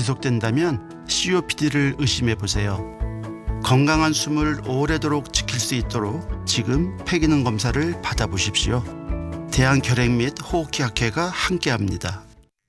지속된다면 COPD를 의심해 보세요. 건강한 숨을 오래도록 지킬 수 있도록 지금 폐기능 검사를 받아보십시오. 대한결핵 및 호흡기학회가 함께합니다.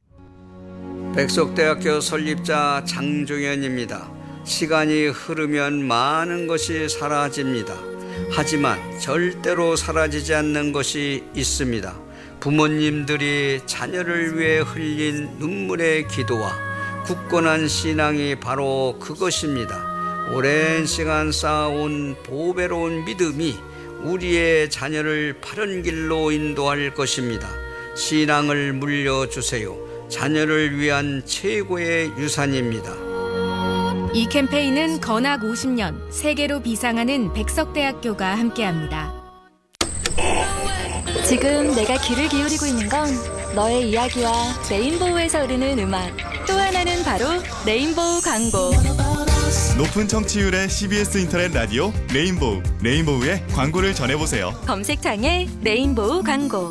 백석대학교 설립자 장종현입니다. 시간이 흐르면 많은 것이 사라집니다. 하지만 절대로 사라지지 않는 것이 있습니다. 부모님들이 자녀를 위해 흘린 눈물의 기도와 굳건한 신앙이 바로 그것입니다. 오랜 시간 쌓아온 보배로운 믿음이 우리의 자녀를 바른 길로 인도할 것입니다. 신앙을 물려주세요. 자녀를 위한 최고의 유산입니다. 이 캠페인은 건학 50년 세계로 비상하는 백석대학교가 함께합니다. 지금 내가 귀를 기울이고 있는 건 너의 이야기와 레인보우에서 흐르는 음악, 또 하나는 바로 레인보우 광고. 높은 청취율의 CBS 인터넷 라디오 레인보우, 레인보우의 광고를 전해보세요. 검색창에 레인보우 광고.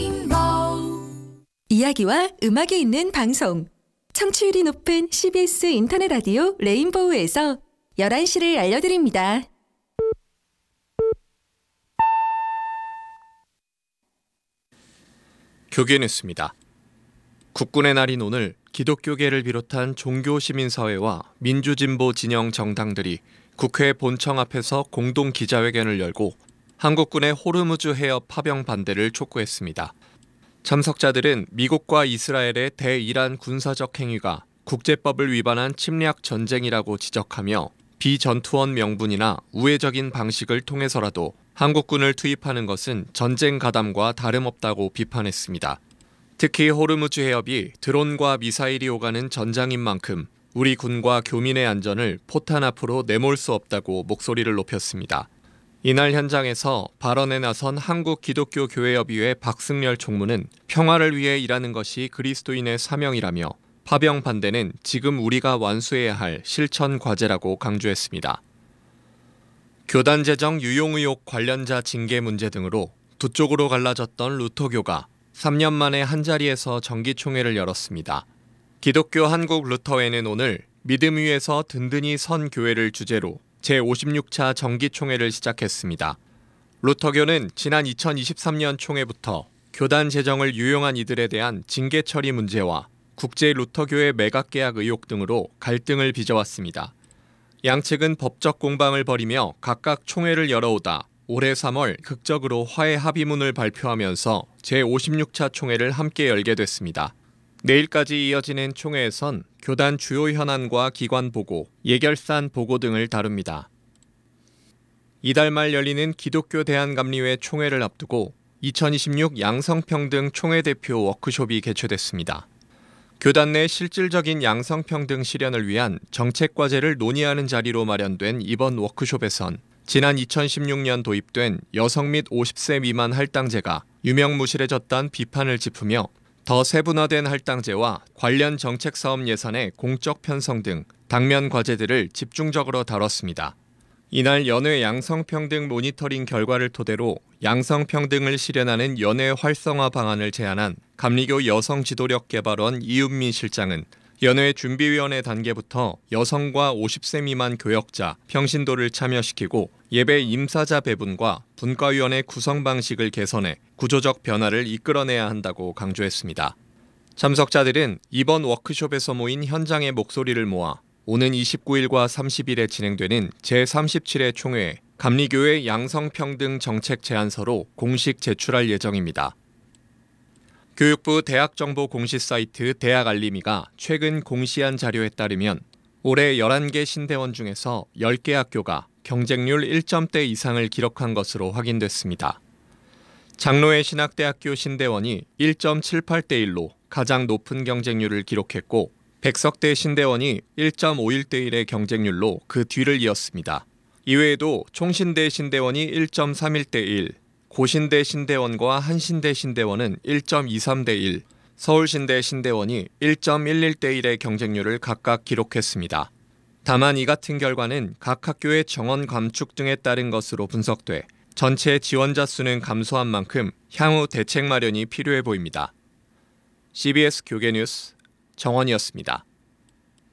이야기와 음악이 있는 방송. 청취율이 높은 CBS 인터넷 라디오 레인보우에서 11시를 알려드립니다. 교계 뉴스입니다. 국군의 날인 오늘 기독교계를 비롯한 종교시민사회와 민주진보 진영 정당들이 국회 본청 앞에서 공동 기자회견을 열고 한국군의 호르무즈 해협 파병 반대를 촉구했습니다. 참석자들은 미국과 이스라엘의 대이란 군사적 행위가 국제법을 위반한 침략 전쟁이라고 지적하며 비전투원 명분이나 우회적인 방식을 통해서라도 한국군을 투입하는 것은 전쟁 가담과 다름없다고 비판했습니다. 특히 호르무즈 해협이 드론과 미사일이 오가는 전장인 만큼 우리 군과 교민의 안전을 포탄 앞으로 내몰 수 없다고 목소리를 높였습니다. 이날 현장에서 발언에 나선 한국기독교교회협의회 박승렬 총무는 평화를 위해 일하는 것이 그리스도인의 사명이라며 파병 반대는 지금 우리가 완수해야 할 실천 과제라고 강조했습니다. 교단 재정 유용 의혹 관련자 징계 문제 등으로 두 쪽으로 갈라졌던 루터교가 3년 만에 한자리에서 정기총회를 열었습니다. 기독교 한국 루터회는 오늘 믿음 위에서 든든히 선 교회를 주제로 제56차 정기총회를 시작했습니다. 루터교는 지난 2023년 총회부터 교단 재정을 유용한 이들에 대한 징계 처리 문제와 국제 루터교회 매각 계약 의혹 등으로 갈등을 빚어왔습니다. 양측은 법적 공방을 벌이며 각각 총회를 열어오다 올해 3월 극적으로 화해 합의문을 발표하면서 제56차 총회를 함께 열게 됐습니다. 내일까지 이어지는 총회에선 교단 주요 현안과 기관 보고, 예결산 보고 등을 다룹니다. 이달 말 열리는 기독교 대한감리회 총회를 앞두고 2026 양성평등 총회 대표 워크숍이 개최됐습니다. 교단 내 실질적인 양성평등 실현을 위한 정책과제를 논의하는 자리로 마련된 이번 워크숍에선 지난 2016년 도입된 여성 및 50세 미만 할당제가 유명무실해졌다는 비판을 짚으며 더 세분화된 할당제와 관련 정책사업 예산의 공적 편성 등 당면 과제들을 집중적으로 다뤘습니다. 이날 연회 양성평등 모니터링 결과를 토대로 양성평등을 실현하는 연회 활성화 방안을 제안한 감리교 여성지도력개발원 이은미 실장은 연회 준비위원회 단계부터 여성과 50세 미만 교역자, 평신도를 참여시키고 예배 임사자 배분과 분과위원회 구성 방식을 개선해 구조적 변화를 이끌어내야 한다고 강조했습니다. 참석자들은 이번 워크숍에서 모인 현장의 목소리를 모아 오는 29일과 30일에 진행되는 제37회 총회에 감리교회 양성평등 정책 제안서로 공식 제출할 예정입니다. 교육부 대학정보 공시 사이트 대학알림이가 최근 공시한 자료에 따르면 올해 11개 신대원 중에서 10개 학교가 경쟁률 1점대 이상을 기록한 것으로 확인됐습니다. 장로회 신학대학교 신대원이 1.78대 1로 가장 높은 경쟁률을 기록했고 백석대 신대원이 1.51대 1의 경쟁률로 그 뒤를 이었습니다. 이외에도 총신대 신대원이 1.31대 1, 고신대 신대원과 한신대 신대원은 1.23대 1, 서울신대 신대원이 1.11대 1의 경쟁률을 각각 기록했습니다. 다만 이 같은 결과는 각 학교의 정원 감축 등에 따른 것으로 분석돼 전체 지원자 수는 감소한 만큼 향후 대책 마련이 필요해 보입니다. CBS 교계뉴스 정원이었습니다.